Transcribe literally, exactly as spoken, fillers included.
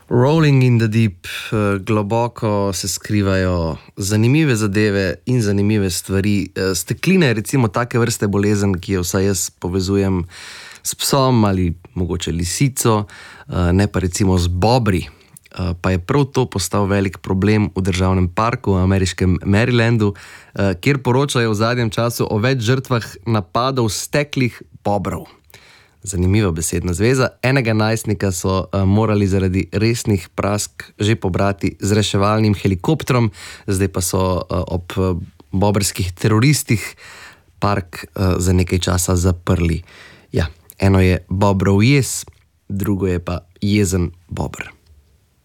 Rolling in the deep, globoko se skrivajo zanimive zadeve in zanimive stvari. Steklina je recimo take vrste bolezen, ki jo vsaj jaz povezujem s psom ali mogoče lisico, ne pa recimo z bobri. Pa je prav to postal velik problem v državnem parku v ameriškem Marylandu, kjer poročajo v zadnjem času o več žrtvah napadov steklih bobrov. Zanimiva besedna zveza. Enega najstnika so uh, morali zaradi resnih prask že pobrati z reševalnim helikopterom, zdaj pa so uh, ob uh, bobrskih teroristih park uh, za nekaj časa zaprli. Ja, eno je bobrov jez, drugo je pa jezen bober.